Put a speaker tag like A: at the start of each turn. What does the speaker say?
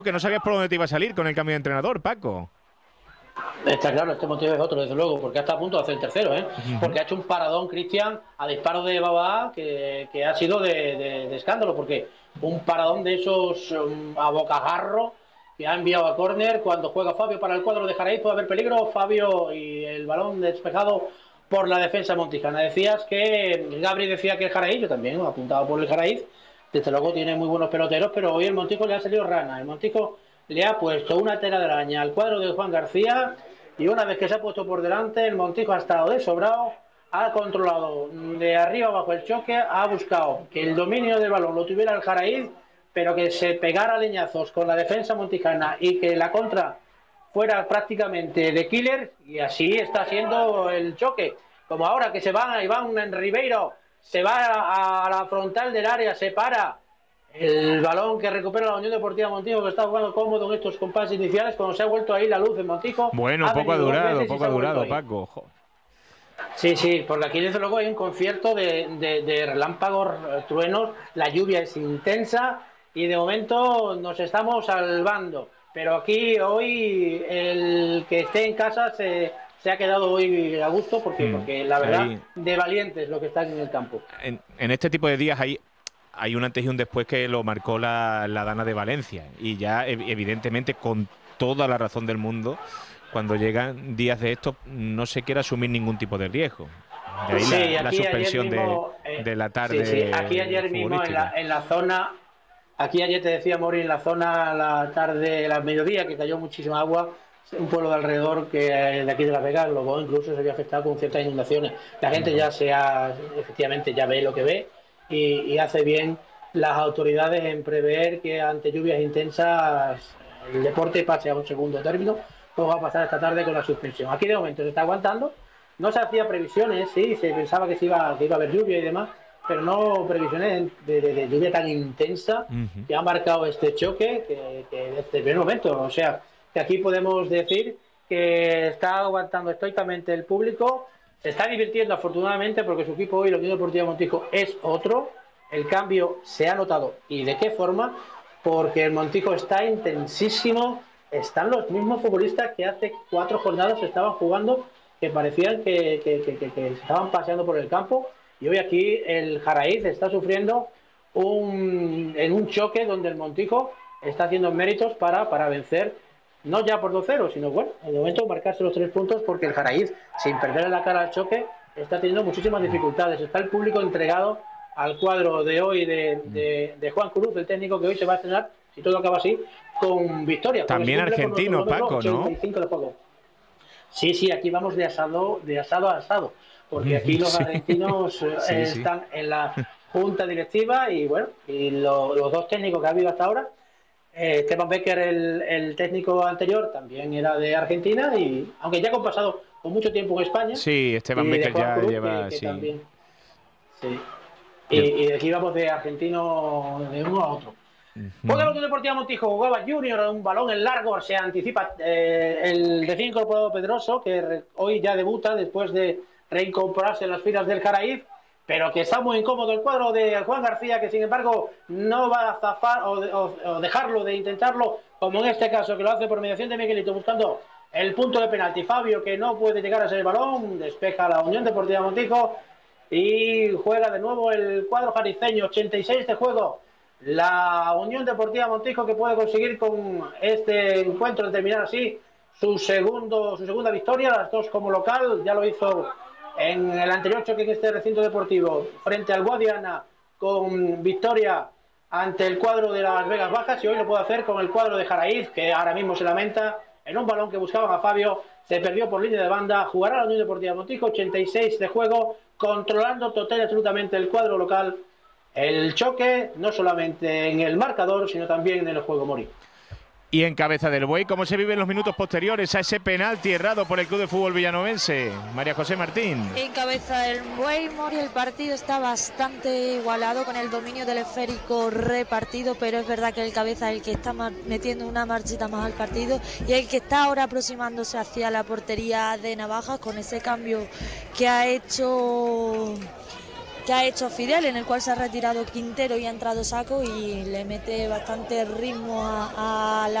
A: Que no sabías por dónde te iba a salir con el cambio de entrenador, Paco.
B: Está claro, este motivo es otro, desde luego, porque está a punto de hacer el tercero, ¿eh?
A: Ujú.
B: Porque ha hecho un paradón Cristian a disparo de Babá que ha sido de escándalo, porque un paradón de esos a bocajarro que ha enviado a córner cuando juega Fabio para el cuadro de Jaraíz, puede haber peligro, Fabio y el balón despejado por la defensa montijana. Decías que Gabri decía que el Jaraíz, yo también apuntado por el Jaraíz, desde luego tiene muy buenos peloteros, pero hoy el Montijo le ha salido rana, el Montijo le ha puesto una tela de araña al cuadro de Juan García y una vez que se ha puesto por delante, el Montijo ha estado de sobrado, ha controlado de arriba abajo el choque, ha buscado que el dominio del balón lo tuviera el Jaraíz, pero que se pegara leñazos con la defensa montijana y que la contra fuera prácticamente de killer, y así está siendo el choque. Como ahora que se va Iván en Ribeiro, se va a la frontal del área, se para el balón que recupera la Unión Deportiva Montijo, que está jugando cómodo en estos compases iniciales, cuando se ha vuelto ahí la luz en Montijo,
A: Bueno,
B: ha venido dos veces y
A: poco
B: se
A: ha
B: ha vuelto
A: durado,
B: ahí.
A: Paco.
B: Sí, sí, porque aquí desde luego hay un concierto de relámpagos, truenos, la lluvia es intensa y de momento nos estamos salvando. Pero aquí hoy el que esté en casa se ha quedado hoy a gusto porque la verdad
A: Ahí,
B: de valientes lo que están en el campo.
A: en este tipo de días hay un antes y un después que lo marcó la Dana de Valencia. Y ya, evidentemente, con toda la razón del mundo, cuando llegan días de estos, no se quiere asumir ningún tipo de riesgo. De ahí
B: Sí,
A: la
B: aquí ayer
A: suspensión
B: mismo,
A: de la
B: sí, sí, aquí
A: tarde
B: ayer mismo
A: futbolística.
B: en la zona, aquí ayer te decía Mori, en la zona, la tarde, la mediodía, que cayó muchísima agua, un pueblo de alrededor que de aquí de Las Vegas, luego incluso se había afectado con ciertas inundaciones. La gente ya efectivamente ya ve lo que ve y hace bien las autoridades en prever que ante lluvias intensas el deporte pase a un segundo término, como va a pasar esta tarde con la suspensión. Aquí de momento se está aguantando. No se hacía previsiones, sí, se pensaba que iba a haber lluvia y demás, pero no previsiones de lluvia tan intensa
A: Ujú.
B: que ha marcado este choque que desde el primer momento. O sea, que aquí podemos decir que está aguantando estoicamente el público, se está divirtiendo afortunadamente porque su equipo hoy, la Unión Deportiva Montijo, es otro. El cambio se ha notado. ¿Y de qué forma? Porque el Montijo está intensísimo, están los mismos futbolistas que hace 4 jornadas estaban jugando, que parecían que se estaban paseando por el campo, y hoy aquí el Jaraíz está sufriendo en un choque donde el Montijo está haciendo méritos para vencer, no ya por 2-0, sino bueno, en el momento marcarse los 3 puntos, porque el Jaraíz, sin perder la cara al choque, está teniendo muchísimas dificultades. Está el público entregado al cuadro de hoy de Juan Cruz, el técnico que hoy se va a estrenar, si todo acaba así, con victoria, porque se
A: También
B: cumple por nuestro
A: argentino,
B: kilómetro
A: Paco, ¿no?
B: 85 de juego. Sí, sí, aquí vamos de asado a asado, porque aquí los
A: Sí,
B: argentinos
A: sí, sí.
B: están en la junta directiva y bueno, y los dos técnicos que ha habido hasta ahora, Stefan Becker, el técnico anterior, también era de Argentina, y aunque ya ha pasado con mucho tiempo en España,
A: Sí, Esteban
B: y de
A: Becker
B: Juan
A: ya
B: Cruz,
A: lleva,
B: que
A: sí.
B: también, sí.
A: Y el,
B: Y de aquí vamos de argentino de uno a otro. Juega la
A: Ujú.
B: Unión Deportiva Montijo, jugaba Junior, un balón en largo, se anticipa el recién incorporado Pedroso, que hoy ya debuta después de reincorporarse en las filas del Jaraíz, pero que está muy incómodo el cuadro de Juan García, que sin embargo no va a zafar o dejarlo de intentarlo, como en este caso, que lo hace por mediación de Miguelito, buscando el punto de penalti. Fabio, que no puede llegar a ser el balón, despeja la Unión Deportiva Montijo y juega de nuevo el cuadro jariceño, 86 de juego. La Unión Deportiva Montijo, que puede conseguir con este encuentro terminar así su segunda victoria, las dos como local. Ya lo hizo en el anterior choque en este recinto deportivo frente al Guadiana, con victoria ante el cuadro de las Vegas Bajas, y hoy lo puede hacer con el cuadro de Jaraíz, que ahora mismo se lamenta en un balón que buscaban a Fabio, se perdió por línea de banda. Jugará la Unión Deportiva Montijo, 86 de juego, controlando total y absolutamente el cuadro local. El choque, no solamente en el marcador, sino también en el juego, Mori.
A: Y en cabeza del buey, ¿cómo se viven los minutos posteriores a ese penalti errado por el Club de Fútbol Villanovense? María José Martín.
C: En cabeza del buey, Mori, el partido está bastante igualado, con el dominio del esférico repartido, pero es verdad que el cabeza es el que está metiendo una marchita más al partido y el que está ahora aproximándose hacia la portería de Navajas, con ese cambio que ha hecho que ha hecho Fidel, en el cual se ha retirado Quintero y ha entrado Saco y le mete bastante ritmo a la